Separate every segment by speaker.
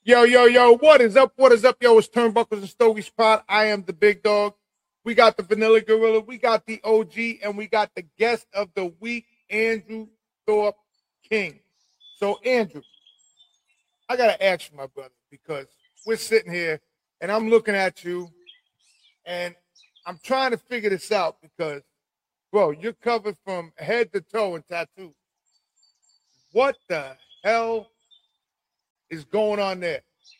Speaker 1: Yo, yo, yo, what is up? What is up, yo? It's Turnbuckles and Stogies Pod. I am the big dog. We got the Vanilla Gorilla, we got the OG, and we got the guest of the week, Andrew Thorpe King. So, Andrew, I got to ask you, my brother, because we're sitting here and I'm looking at you and I'm trying to figure this out because, bro, you're covered from head to toe in tattoos. What the hell is going on there?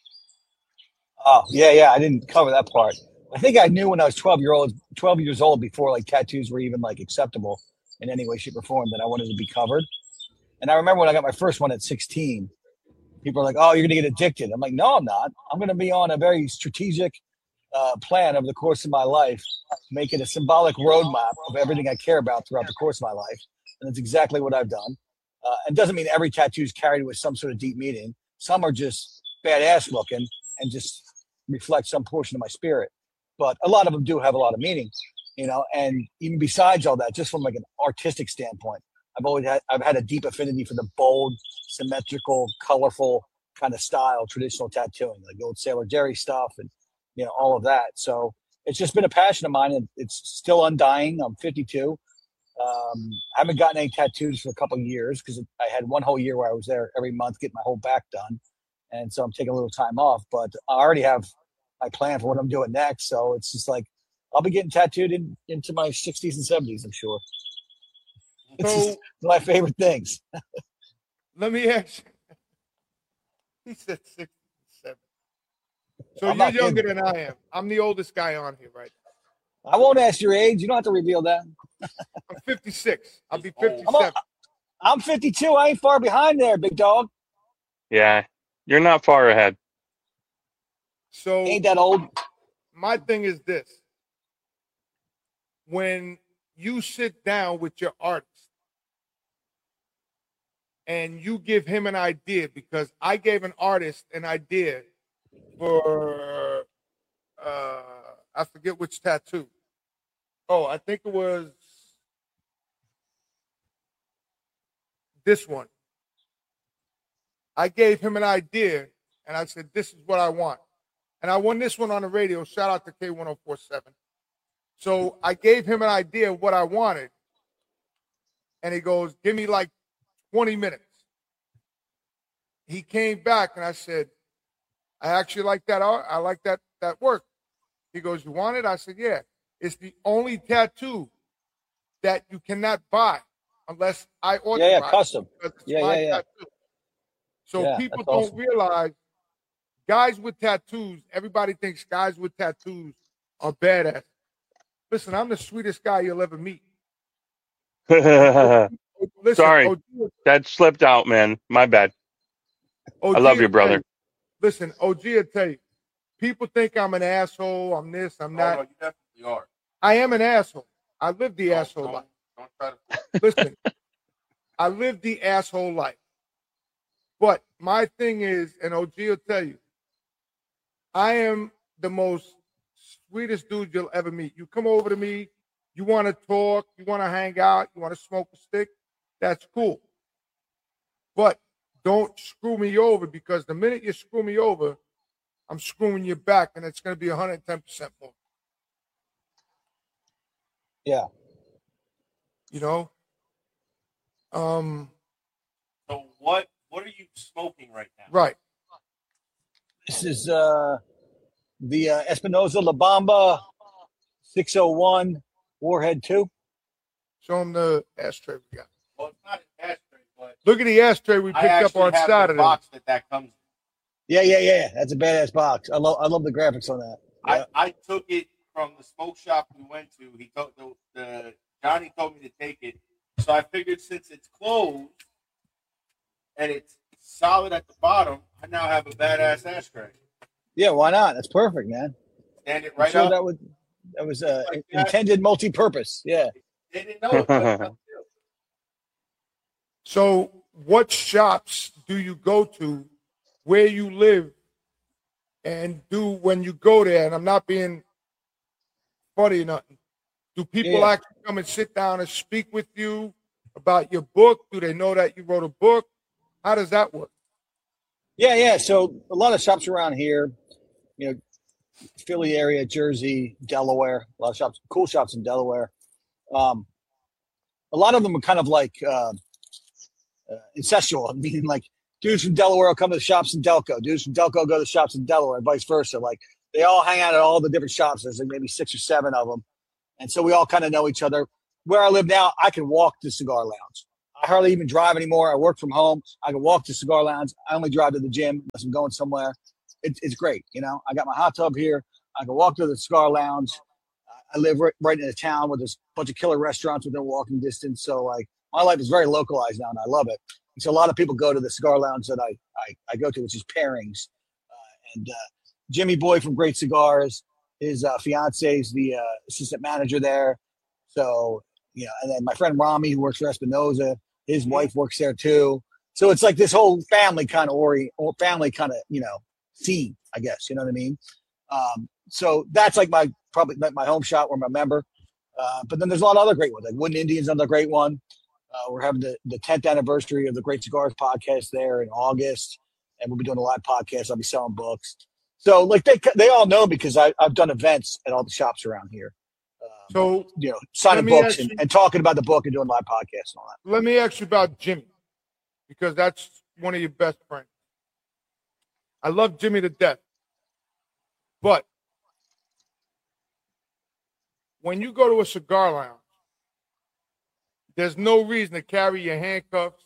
Speaker 2: Oh, yeah. I didn't cover that part. I think I knew when I was 12 years old, before like tattoos were even like acceptable in any way, shape, or form, that I wanted to be covered. And I remember when I got my first one at 16, people are like, "Oh, you're going to get addicted." I'm like, "No, I'm not. I'm going to be on a very strategic plan over the course of my life, make it a symbolic roadmap of everything I care about throughout the course of my life." And that's exactly what I've done. And doesn't mean every tattoo is carried with some sort of deep meaning. Some are just badass looking and just reflect some portion of my spirit. But a lot of them do have a lot of meaning, and even besides all that, just from like an artistic standpoint, I've had a deep affinity for the bold, symmetrical, colorful kind of style, traditional tattooing, like the old Sailor Jerry stuff and, all of that. So it's just been a passion of mine, and it's still undying. I'm 52. I haven't gotten any tattoos for a couple of years because I had one whole year where I was there every month getting my whole back done. And so I'm taking a little time off, but I already have my plan for what I'm doing next. So it's just like, I'll be getting tattooed into my 60s and 70s, I'm sure. It's just my favorite things.
Speaker 1: Let me ask you. He said 67. So
Speaker 2: I'm
Speaker 1: you're
Speaker 2: not
Speaker 1: younger
Speaker 2: kidding.
Speaker 1: than I am. I'm the oldest guy on here right now.
Speaker 2: I won't ask your age. You don't have to reveal that.
Speaker 1: I'm 56. I'll be 57.
Speaker 2: I'm 52. I ain't far behind there, big dog.
Speaker 3: Yeah, you're not far ahead.
Speaker 1: So
Speaker 2: Ain't that old.
Speaker 1: My thing is this. When you sit down with your artist and you give him an idea, because I gave an artist an idea for I forget which tattoo. Oh, I think it was this one. I gave him an idea and I said, this is what I want. And I won this one on the radio. Shout out to K1047. So I gave him an idea of what I wanted. And he goes, give me like 20 minutes. He came back and I said, I actually like that art. I like that work. He goes, you want it? I said, yeah. It's the only tattoo that you cannot buy unless I authorize.
Speaker 2: Yeah, custom. Yeah.
Speaker 1: Tattoo. So people don't realize guys with tattoos, everybody thinks guys with tattoos are badass. Listen, I'm the sweetest guy you'll ever meet.
Speaker 3: Listen, sorry, that slipped out, man. My bad. I love you, brother.
Speaker 1: Listen, OG will tell you, people think I'm an asshole. I'm this, I'm that.
Speaker 4: No, you definitely are.
Speaker 1: I am an asshole. I live the asshole life.
Speaker 4: Don't try to.
Speaker 1: Listen, I live the asshole life. But my thing is, and OG will tell you, I am the most sweetest dude you'll ever meet. You come over to me, you want to talk, you want to hang out, you want to smoke a stick, that's cool. But don't screw me over, because the minute you screw me over, I'm screwing you back, and it's going to be 110% more.
Speaker 2: Yeah.
Speaker 1: So
Speaker 4: what are you smoking right now?
Speaker 1: Right.
Speaker 2: This is the Espinosa La Bamba 601 Warhead 2.
Speaker 1: Show them the ashtray we got.
Speaker 4: Well, it's not an ashtray, but
Speaker 1: look at the ashtray we picked up on Saturday.
Speaker 4: The box that comes.
Speaker 2: Yeah. That's a badass box. I love the graphics on that. Yeah.
Speaker 4: I took it from the smoke shop we went to. He told Johnny told me to take it, so I figured since it's closed and it's solid at the bottom, I now have a badass ashtray.
Speaker 2: Yeah, why not? That's perfect, man.
Speaker 4: Stand it right up.
Speaker 2: That was intended multi-purpose. Yeah.
Speaker 4: They didn't know it.
Speaker 1: So, what shops do you go to where you live and do when you go there? And I'm not being funny or nothing. Do people actually come and sit down and speak with you about your book? Do they know that you wrote a book? How does that work?
Speaker 2: Yeah. So a lot of shops around here, Philly area, Jersey, Delaware, a lot of shops, cool shops in Delaware. A lot of them are kind of like incestual, meaning like dudes from Delaware will come to the shops in Delco. Dudes from Delco go to the shops in Delaware, and vice versa. Like they all hang out at all the different shops. There's like maybe 6 or 7 of them. And so we all kind of know each other. Where I live now, I can walk to Cigar Lounge. I hardly even drive anymore. I work from home. I can walk to Cigar Lounge. I only drive to the gym unless I'm going somewhere. It's great. I got my hot tub here. I can walk to the Cigar Lounge. I live right in a town where there's a bunch of killer restaurants within walking distance. So like my life is very localized now, and I love it. And so a lot of people go to the Cigar Lounge that I go to, which is Pairings. And Jimmy Boy from Great Cigars, his fiance is the assistant manager there. So, and then my friend Rami, who works for Espinosa, his wife works there too. So it's like this whole family kind of scene, I guess. You know what I mean? So that's like probably my home shop where I'm a member. But then there's a lot of other great ones. Like Wooden Indian's another great one. We're having the 10th anniversary of the Great Cigars podcast there in August, and we'll be doing a live podcast. I'll be selling books. So like they all know because I've done events at all the shops around here.
Speaker 1: So
Speaker 2: signing books and talking about the book and doing live podcasts and all that.
Speaker 1: Let me ask you about Jimmy, because that's one of your best friends. I love Jimmy to death, but when you go to a cigar lounge, there's no reason to carry your handcuffs.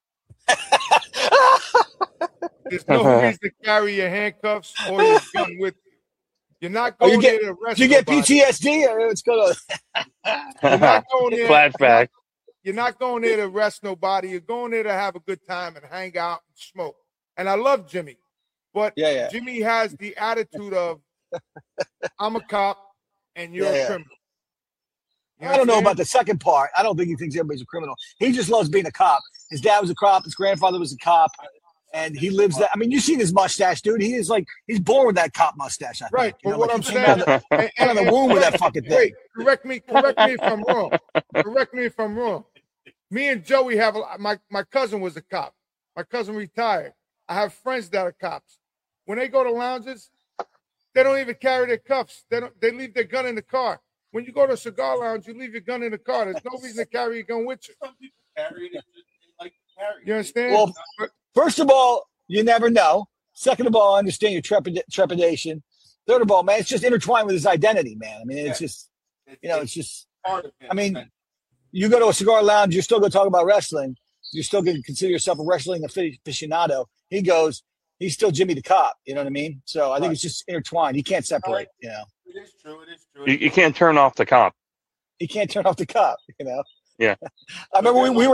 Speaker 1: There's no reason to carry your handcuffs or your gun with you. You're not going there to arrest
Speaker 2: you get PTSD or it's going
Speaker 1: to... You're not going there.
Speaker 3: Flashback.
Speaker 1: You're not going there to arrest nobody. You're going there to have a good time and hang out and smoke. And I love Jimmy. But Jimmy has the attitude of, I'm a cop and you're a criminal.
Speaker 2: I don't know about the second part. I don't think he thinks everybody's a criminal. He just loves being a cop. His dad was a cop. His grandfather was a cop. And he lives that. I mean, you've seen his mustache, dude. He is like, he's born with that cop mustache. I think.
Speaker 1: Right. But what I'm saying,
Speaker 2: out of the womb with that fucking thing.
Speaker 1: Wait, correct me if I'm wrong. Correct me if I'm wrong. Me and Joey have my cousin was a cop. My cousin retired. I have friends that are cops. When they go to lounges, they don't even carry their cuffs. They leave their gun in the car. When you go to a cigar lounge, you leave your gun in the car. There's no reason to carry your gun with you.
Speaker 4: Some people carry it. They like to carry it.
Speaker 1: You understand?
Speaker 2: Well, first of all, you never know. Second of all, I understand your trepidation. Third of all, man, it's just intertwined with his identity, man. I mean, it's just, it's just part of him. I mean, you go to a cigar lounge, you're still going to talk about wrestling. You're still going to consider yourself a wrestling aficionado. He's still Jimmy the Cop. You know what I mean? So I think it's just intertwined. He can't separate,
Speaker 4: It is true. It is true.
Speaker 3: You can't turn off the cop.
Speaker 2: He can't turn off the cop,
Speaker 3: Yeah.
Speaker 2: I remember we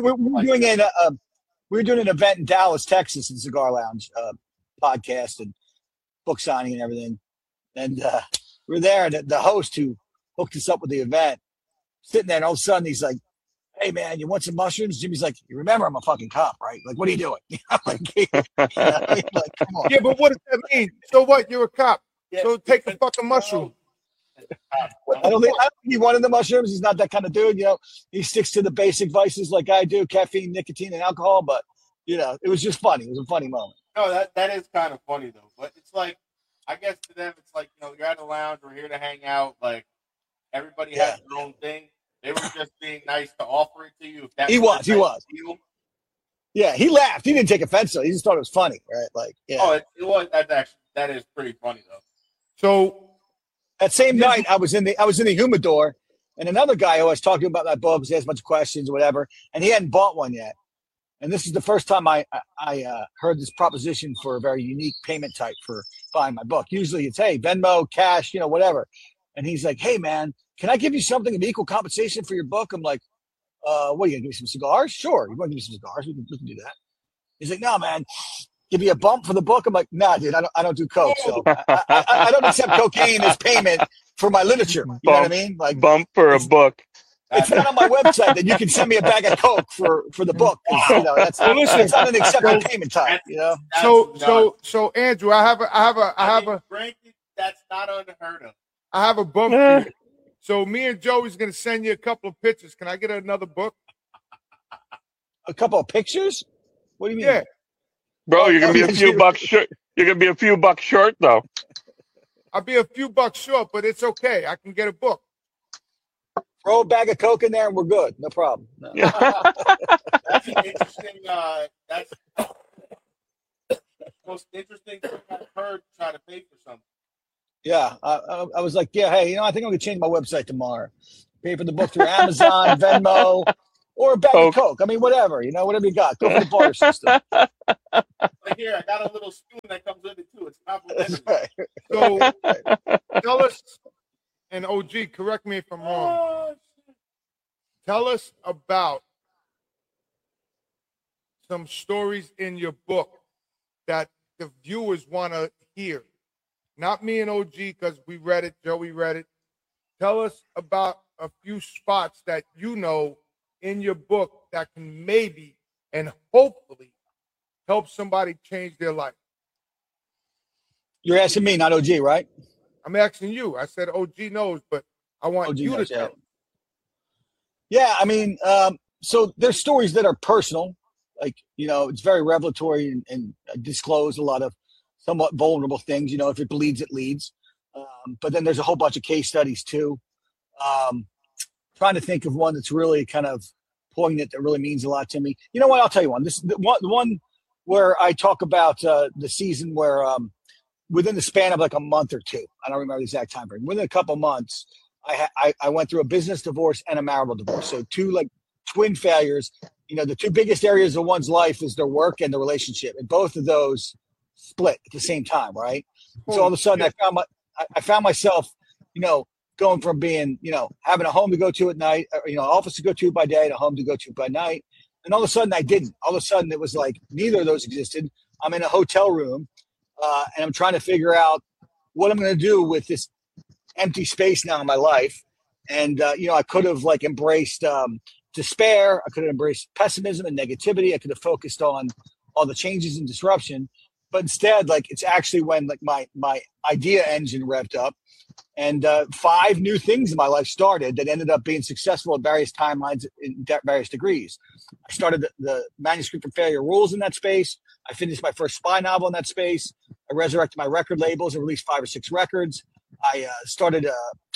Speaker 2: were doing an event in Dallas, Texas, in Cigar Lounge podcast and book signing and everything. And we were there, and the host who hooked us up with the event, sitting there, and all of a sudden he's like, "Hey, man, you want some mushrooms?" Jimmy's like, "You remember I'm a fucking cop, right? Like, what are you doing?" Like, come on.
Speaker 1: Yeah, but what does that mean? So what? You're a cop. Yeah, so take the fucking mushroom.
Speaker 2: I don't think he wanted the mushrooms. He's not that kind of dude. He sticks to the basic vices like I do: caffeine, nicotine, and alcohol. But it was just funny. It was a funny moment.
Speaker 4: No, that is kind of funny though. But it's like, I guess to them, it's like you're at a lounge. We're here to hang out. Like everybody has their own thing. They were just being nice to offer it to you. If
Speaker 2: he was. Yeah, he laughed. He didn't take offense to it. He just thought it was funny, right? Like, yeah.
Speaker 4: Oh, it was. That is pretty funny though.
Speaker 1: So
Speaker 2: that same night, I was in the humidor, and another guy who was talking about my books. He asked a bunch of questions or whatever, and he hadn't bought one yet. And this is the first time I heard this proposition for a very unique payment type for buying my book. Usually it's, hey, Venmo, cash, whatever. And he's like, hey, man, can I give you something of equal compensation for your book? I'm like, what, are you going to give me some cigars? Sure, you're going to give me some cigars. We can do that. He's like, no, man, give me a bump for the book. I'm like, nah, dude, I don't do coke. So I don't accept cocaine as payment for my literature. You know what I mean? Like,
Speaker 3: bump for a book.
Speaker 2: It's not on my website that you can send me a bag of coke for the book. That's not an accepted payment type.
Speaker 1: So Andrew, I have a.
Speaker 4: Granted, that's not unheard of.
Speaker 1: I have a bump for you. So me and Joey's gonna send you a couple of pictures. Can I get another book?
Speaker 2: A couple of pictures? What do you mean?
Speaker 1: Yeah.
Speaker 3: Bro, you're gonna be a few bucks short. You're gonna be a few bucks short, though.
Speaker 1: I'll be a few bucks short, but it's okay. I can get a book.
Speaker 2: Throw a bag of Coke in there and we're good. No problem. No.
Speaker 4: That's an interesting. That's the most interesting thing I've heard. Try to pay for something.
Speaker 2: Yeah, I was like, yeah, hey, I think I'm gonna change my website tomorrow. Pay for the book through Amazon, Venmo, or a bag of Coke. I mean, whatever, whatever you got. Go for the barter system.
Speaker 4: Like here, I got a little spoon that comes with it too. It's complimentary.
Speaker 1: So tell us, and OG, correct me if I'm wrong. Tell us about some stories in your book that the viewers want to hear. Not me and OG, because we read it, Joey read it. Tell us about a few spots that you know in your book that can maybe and hopefully help somebody change their life.
Speaker 2: You're asking me, not OG, right?
Speaker 1: I'm asking you. I said OG knows, but I want
Speaker 2: OG
Speaker 1: you
Speaker 2: knows,
Speaker 1: to tell.
Speaker 2: Yeah, I mean, so there's stories that are personal, like, it's very revelatory and disclose a lot of somewhat vulnerable things. If it bleeds, it leads. But then there's a whole bunch of case studies too. Trying to think of one that's really kind of poignant that really means a lot to me. You know what? I'll tell you one. The one where I talk about the season where within the span of like a month or two, I don't remember the exact time frame. Within a couple months, I went through a business divorce and a marital divorce. So two like twin failures. The two biggest areas of one's life is their work and the relationship, and both of those split at the same time, right? So all of a sudden, I found myself, going from being, having a home to go to at night, office to go to by day, and a home to go to by night. And all of a sudden, I didn't. All of a sudden, it was like neither of those existed. I'm in a hotel room, and I'm trying to figure out what I'm going to do with this empty space now in my life. And I could have like embraced despair. I could have embraced pessimism and negativity. I could have focused on all the changes and disruption. But instead, like, it's actually when like my idea engine revved up, and 5 new things in my life started that ended up being successful at various timelines in various degrees. I started the Manuscript for Failure rules in that space. I finished my first spy novel in that space. I resurrected my record labels and released 5 or 6 records. I started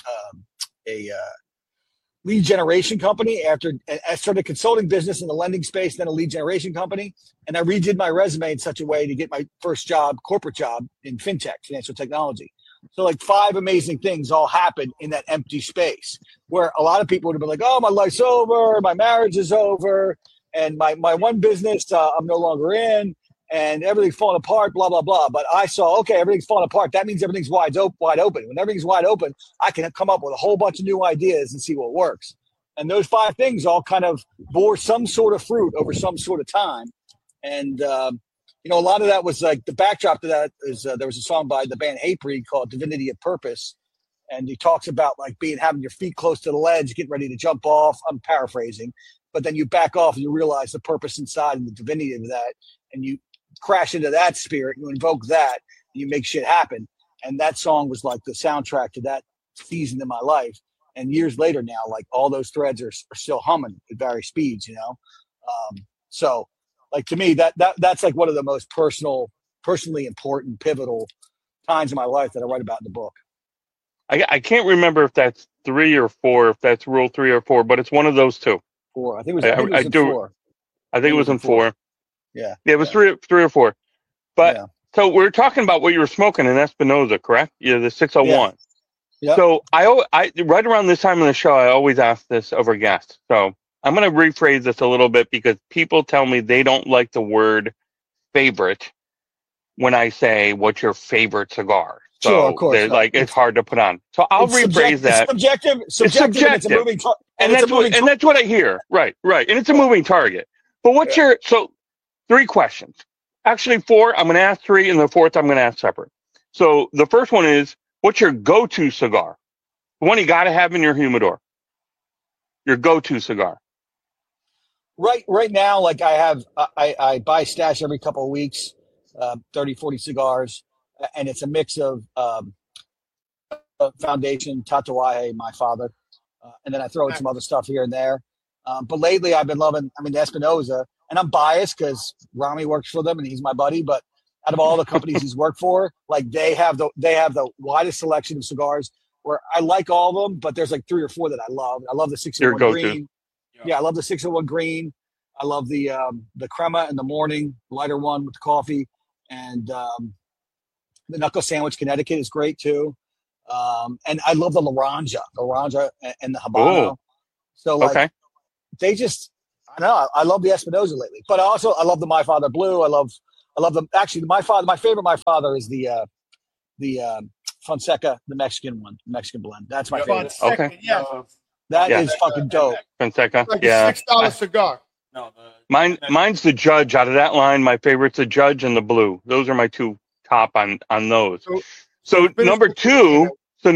Speaker 2: a lead generation company after I started a consulting business in the lending space, then a lead generation company. And I redid my resume in such a way to get my first job, corporate job in fintech, financial technology. So like 5 amazing things all happened in that empty space where a lot of people would have been like, oh, my life's over, my marriage is over, and my one business I'm no longer in, and everything's falling apart, blah, blah, blah. But I saw, okay, everything's falling apart. That means everything's wide open. When everything's wide open, I can come up with a whole bunch of new ideas and see what works. And those 5 things all kind of bore some sort of fruit over some sort of time. And, a lot of that was like the backdrop to that is there was a song by the band Hatebreed called Divinity of Purpose. And he talks about like having your feet close to the ledge, getting ready to jump off. I'm paraphrasing, but then you back off and you realize the purpose inside and the divinity of that. And you crash into that spirit, you invoke that, and you make shit happen. And that song was like the soundtrack to that season in my life. And years later now, like all those threads are still humming at various speeds, So like to me, that's like one of the most personally important, pivotal times in my life that I write about in the book.
Speaker 3: I can't remember if that's 3 or 4, if that's rule 3 or 4, but it's one of those 2.
Speaker 2: 4. I think it was in 4.
Speaker 3: I think it was in 4.
Speaker 2: Yeah.
Speaker 3: Yeah, it was 3 or 4. But so we're talking about what you were smoking in Espinosa, correct? Yeah, the 601.
Speaker 2: Yeah.
Speaker 3: So I right around this time in the show, I always ask this over guests. So I'm going to rephrase this a little bit because people tell me they don't like the word favorite when I say, what's your favorite cigar? So
Speaker 2: sure, of course.
Speaker 3: It's hard to put on. So I'll rephrase that.
Speaker 2: Subjective.
Speaker 3: And it's a moving and that's what I hear. Right. And it's a moving target. But what's so 3 questions. Actually 4. I'm going to ask 3, and the 4th I'm going to ask separate. So the first one is, what's your go-to cigar? The one you got to have in your humidor. Your go-to cigar.
Speaker 2: Right now, like I buy stash every couple of weeks, 30, 40 cigars, and it's a mix of Foundation, Tatuaje, my father, and then I throw in some other stuff here and there. But lately I've been loving, the Espinosa, and I'm biased because Rami works for them and he's my buddy, but out of all the companies he's worked for, like they have the widest selection of cigars where I like all of them, but there's like 3 or 4 that I love. I love the 601 green. Yeah, I love the 601 green. I love the crema in the morning, lighter one with the coffee, and the knuckle sandwich Connecticut is great too. And I love the Laranja and the Habano. So like they just, I don't know, I love the Espinosa lately, but I love the My Father Blue. I love them. Actually, my favorite My Father is the Fonseca, the Mexican one, Mexican blend. That's my favorite.
Speaker 1: Fonseca,
Speaker 3: Okay.
Speaker 1: yes.
Speaker 2: That is fucking dope.
Speaker 3: Fonseca,
Speaker 1: Like
Speaker 3: yeah.
Speaker 1: a $6 cigar.
Speaker 4: No,
Speaker 3: Mine's the Judge. Out of that line, my favorite's the Judge and the Blue. Those are my 2 top on those. So number 2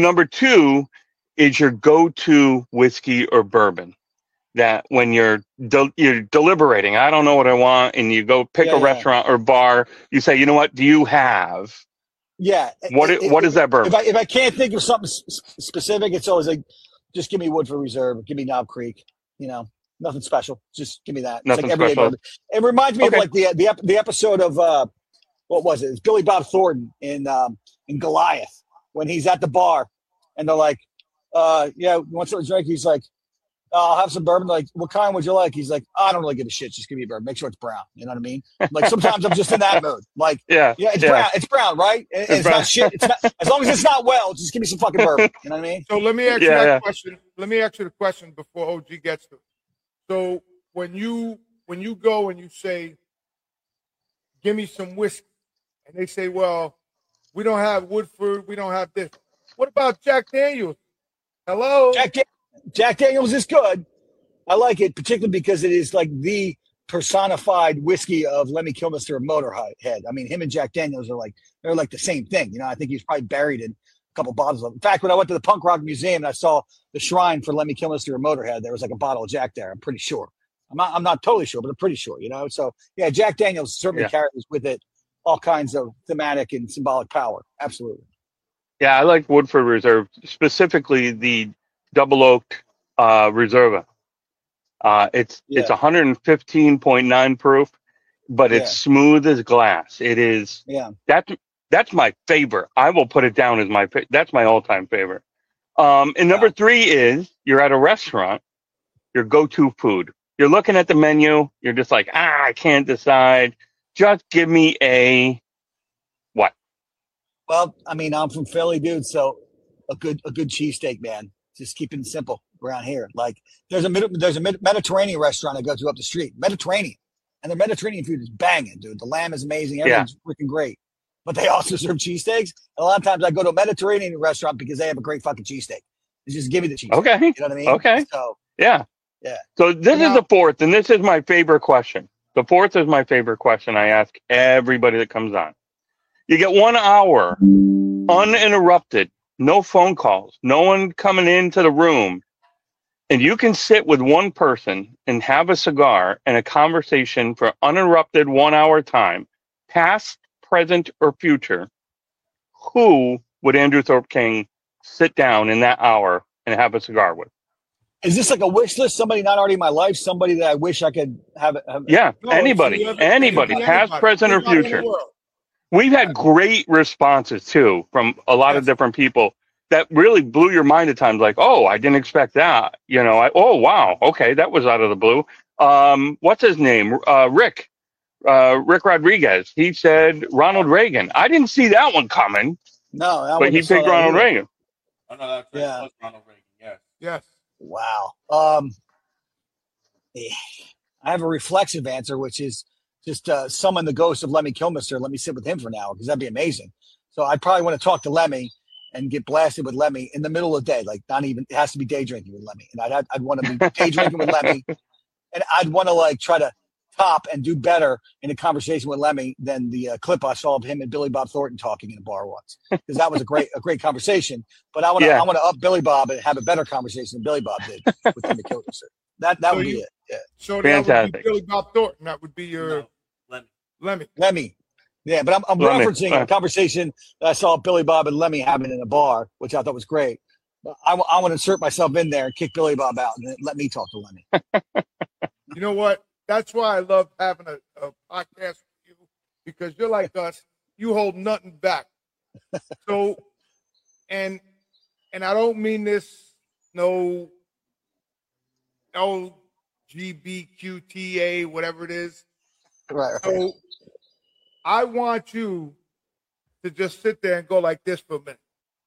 Speaker 3: is your go-to whiskey or bourbon. That when you're deliberating, I don't know what I want, and you go pick a restaurant or bar, you say, you know what, do you have?
Speaker 2: Yeah.
Speaker 3: What is that bourbon?
Speaker 2: If I can't think of something specific, it's always like, just give me Woodford Reserve, give me Knob Creek, nothing special. Just give me that.
Speaker 3: Nothing
Speaker 2: it's like everyday
Speaker 3: special.
Speaker 2: bourbon. It reminds me of like the episode of what was it? It's Billy Bob Thornton in Goliath when he's at the bar and they're like, you want something to drink? He's like, I'll have some bourbon. They're like, what kind would you like? He's like, I don't really give a shit. Just give me a bourbon. Make sure it's brown. You know what I mean? Like sometimes I'm just in that mood. Like, brown. It's brown, right? It's not shit. It's not, as long as it's not just give me some fucking bourbon. You know what I mean?
Speaker 1: So let me ask you that question. Let me ask you the question before OG gets to it. So when you go and you say, give me some whiskey, and they say, well, we don't have Woodford, we don't have this. What about Jack Daniels? Hello?
Speaker 2: Jack Daniels is good. I like it, particularly because it is like the personified whiskey of Lemmy Kilmister and Motorhead. I mean, him and Jack Daniels they're like the same thing. I think he's probably buried in a couple bottles of them. In fact, when I went to the Punk Rock Museum and I saw the shrine for Lemmy Kilmister and Motorhead, there was like a bottle of Jack there. I'm pretty sure. I'm not totally sure, but I'm pretty sure, So, yeah, Jack Daniels certainly carries with it all kinds of thematic and symbolic power. Absolutely.
Speaker 3: Yeah, I like Woodford Reserve, specifically the Double Oaked Reserva. It's 115.9 proof, but it's smooth as glass. It is.
Speaker 2: Yeah.
Speaker 3: That's my favorite. I will put it down as that's my all-time favorite. And number 3 is you're at a restaurant, your go-to food. You're looking at the menu. You're just like, I can't decide. Just give me a what?
Speaker 2: Well, I mean, I'm from Philly, dude. So a good cheesesteak, man. Just keeping it simple around here. Like there's a Mediterranean restaurant I go to up the street, Mediterranean, and their Mediterranean food is banging, dude. The lamb is amazing. Everything's freaking great. But they also serve cheesesteaks. A lot of times I go to a Mediterranean restaurant because they have a great fucking cheesesteak. Just give me the cheesesteak.
Speaker 3: Okay.
Speaker 2: You know what I mean?
Speaker 3: Okay.
Speaker 2: So
Speaker 3: yeah.
Speaker 2: Yeah.
Speaker 3: So this is the 4th, and this is my favorite question. The 4th is my favorite question I ask everybody that comes on. You get 1 hour uninterrupted, no phone calls, no one coming into the room, and you can sit with one person and have a cigar and a conversation for uninterrupted 1 hour time, past, present, or future. Who would Andrew Thorpe King sit down in that hour and have a cigar with?
Speaker 2: is this like a wish list? Somebody not already in my life? Somebody that I wish I could have?
Speaker 3: Anybody, past, present, or future. We've had great responses too from a lot of different people that really blew your mind at times. Like, oh, I didn't expect that. Oh wow, okay, that was out of the blue. What's his name? Rick Rodriguez. He said Ronald Reagan. I didn't see that one coming.
Speaker 2: No,
Speaker 3: but he picked Ronald Reagan.
Speaker 4: Oh no, that's right. Yeah. It was Ronald Reagan. Yes.
Speaker 1: Yes.
Speaker 2: Wow. I have a reflexive answer, which is just summon the ghost of Lemmy Kilmister. Let me sit with him for an hour because that'd be amazing. So I'd probably want to talk to Lemmy and get blasted with Lemmy in the middle of the day. Like not even, it has to be day drinking with Lemmy. And I'd want to be day drinking with Lemmy. And I'd want to like try to top and do better in a conversation with Lemmy than the clip I saw of him and Billy Bob Thornton talking in a bar once, because that was a great conversation. But I want to up Billy Bob and have a better conversation than Billy Bob did with Lemmy Kilmister. That would be it. Yeah.
Speaker 1: So that would be Billy Bob Thornton. That would be your
Speaker 2: Lemmy. Yeah, but I'm referencing a conversation that I saw Billy Bob and Lemmy having in a bar, which I thought was great. But I want to insert myself in there and kick Billy Bob out and let me talk to Lemmy.
Speaker 1: You know what? that's why I love having a podcast with you, because you're like us. You hold nothing back. So, and I don't mean this no LGBTQTA, whatever it is.
Speaker 2: Right.
Speaker 1: So I want you to just sit there and go like this for a minute.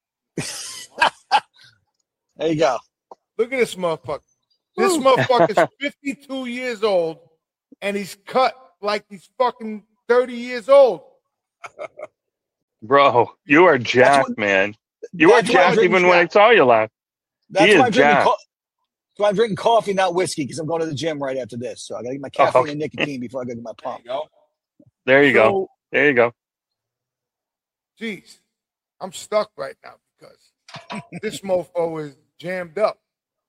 Speaker 2: There you go.
Speaker 1: Look at this motherfucker. This motherfucker's 52 years old, and he's cut like he's fucking 30 years old.
Speaker 3: Bro, you are jacked, man. You are jacked even when I saw you last.
Speaker 2: That's why I'm drinking coffee, not whiskey, because I'm going to the gym right after this. So I got to get my caffeine and nicotine before I go to my pump.
Speaker 3: There you go. There you go.
Speaker 1: Geez, I'm stuck right now because this mofo is jammed up.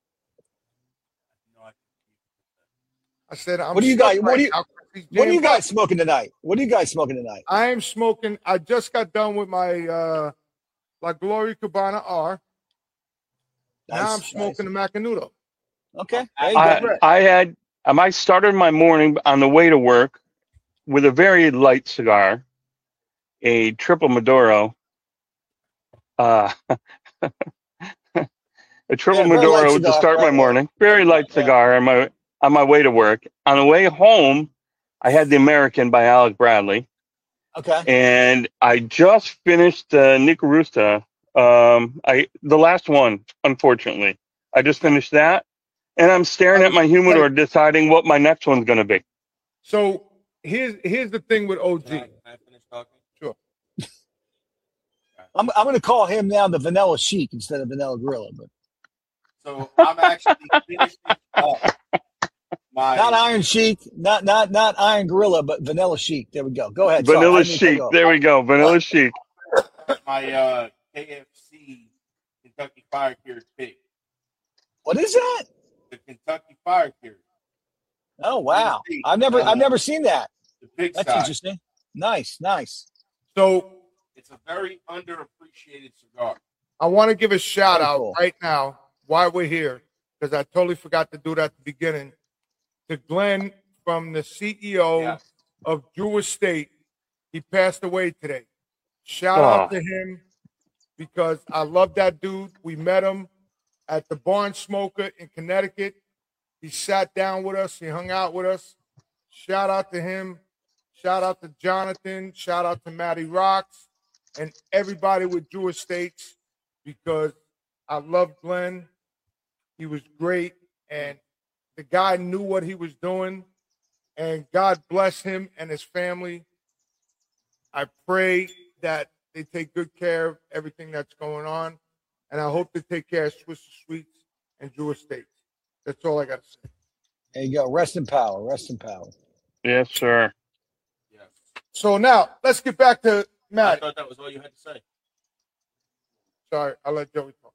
Speaker 1: I said,
Speaker 2: What do you guys? What are you guys smoking tonight? What are you guys smoking tonight?
Speaker 1: I am smoking. I just got done with my La Gloria Cabana R.
Speaker 2: Nice,
Speaker 1: now I'm smoking the Macanudo.
Speaker 2: Okay.
Speaker 3: I started my morning on the way to work with a very light cigar, a triple Maduro. A triple Maduro to start my morning. Very light cigar on my way to work. On the way home, I had the American by Alec Bradley.
Speaker 2: Okay.
Speaker 3: And I just finished Nicarusta. The last one, unfortunately. I just finished that. And I'm staring at my humidor deciding what my next one's going to be.
Speaker 1: So here's the thing with OG.
Speaker 4: Can I finish talking?
Speaker 1: Sure.
Speaker 2: I'm going to call him now the Vanilla Chic instead of Vanilla Gorilla. But
Speaker 4: so I'm actually finishing up
Speaker 2: not Iron Chic, not Iron Gorilla, but Vanilla Chic. There we go. Go ahead.
Speaker 3: Vanilla Chic. There we go. Vanilla Chic.
Speaker 4: My KFC Kentucky Fire Cured pig.
Speaker 2: What is that?
Speaker 4: The Kentucky Fire Cured.
Speaker 2: Oh wow! I've never seen that.
Speaker 4: The pig
Speaker 2: That's
Speaker 4: side.
Speaker 2: interesting. Nice.
Speaker 1: So
Speaker 4: it's a very underappreciated cigar.
Speaker 1: I want to give a shout out
Speaker 2: cool.
Speaker 1: right now while we're here, because I totally forgot to do that at the beginning, to Glenn from the CEO of Drew Estate. He passed away today. Shout out to him, because I love that dude. We met him at the Barn Smoker in Connecticut. He sat down with us. He hung out with us. Shout out to him. Shout out to Jonathan. Shout out to Matty Rocks and everybody with Drew Estates, because I love Glenn. He was great, and the guy knew what he was doing, and God bless him and his family. I pray that they take good care of everything that's going on, and I hope they take care of Swisher Sweets and Drew Estates. That's all I got to say.
Speaker 2: There you go. Rest in power. Rest in power.
Speaker 3: Yes, sir.
Speaker 4: Yes.
Speaker 1: So now let's get back to Matt.
Speaker 4: I thought that was all you had to say.
Speaker 1: Sorry, I'll let Joey talk.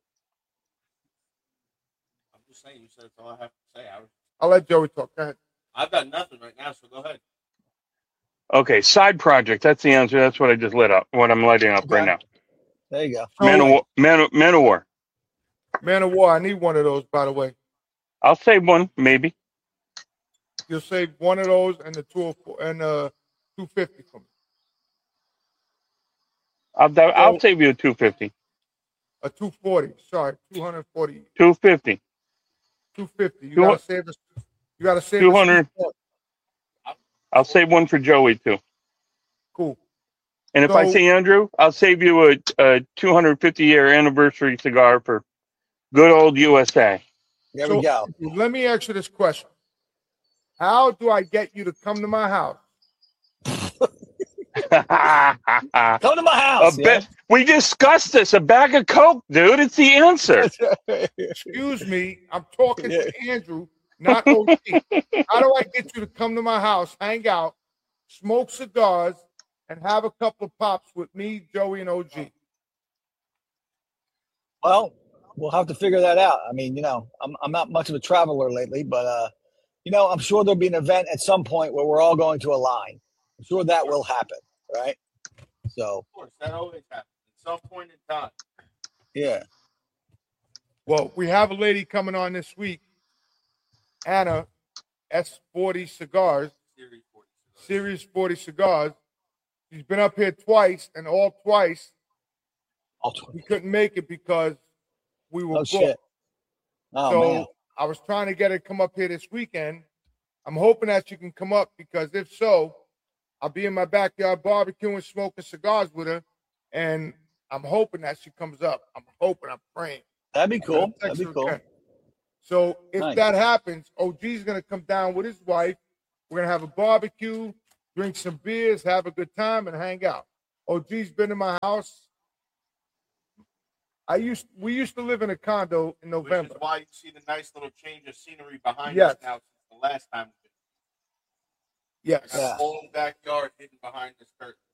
Speaker 4: I'm just saying, you said that's all I have to say.
Speaker 1: I'll let Joey talk. Go ahead.
Speaker 4: I've got nothing right now, so go ahead.
Speaker 3: Okay, side project. That's the answer. That's what I just lit up. What I'm lighting up right now.
Speaker 2: There you go.
Speaker 3: Man of War.
Speaker 1: Man of War. I need one of those, by the way.
Speaker 3: I'll save one, maybe.
Speaker 1: You'll save one of those and the 204 and 250 for me.
Speaker 3: I'll save you a 250.
Speaker 1: A 240. Sorry, 240.
Speaker 3: 250.
Speaker 1: 250. You gotta save us. You gotta save
Speaker 3: 200. I'll save one for Joey too.
Speaker 1: Cool.
Speaker 3: And if I say Andrew, I'll save you a 250-year anniversary cigar for good old USA.
Speaker 2: There we go.
Speaker 1: Let me ask you this question. How do I get you to come to my house?
Speaker 2: Come to my house.
Speaker 3: We discussed this. A bag of Coke, dude. It's the answer.
Speaker 1: Excuse me. I'm talking to Andrew, not OG. How do I get you to come to my house, hang out, smoke cigars, and have a couple of pops with me, Joey, and OG?
Speaker 2: Well, we'll have to figure that out. I mean, I'm not much of a traveler lately, but I'm sure there'll be an event at some point where we're all going to align. I'm sure that will happen, right? So,
Speaker 4: of course, that always happens at some point in time.
Speaker 2: Yeah.
Speaker 1: Well, we have a lady coming on this week, Anna, S40 Cigars,
Speaker 4: Series 40 cigars.
Speaker 1: Series 40 Cigars. He's been up here twice, and all twice we couldn't make it because we were booked.
Speaker 2: Shit. Oh,
Speaker 1: so
Speaker 2: man.
Speaker 1: I was trying to get her to come up here this weekend. I'm hoping that she can come up because if so, I'll be in my backyard barbecuing, smoking cigars with her, and I'm hoping that she comes up. I'm praying.
Speaker 2: That'd be cool. That'd be cool.
Speaker 1: So if that happens, OG's going to come down with his wife. We're going to have a barbecue, drink some beers, have a good time, and hang out. OG's been in my house. We used to live in a condo in November.
Speaker 4: Which is why you see the nice little change of scenery behind us now since the last time.
Speaker 1: Yes.
Speaker 4: The whole backyard hidden behind this curtain.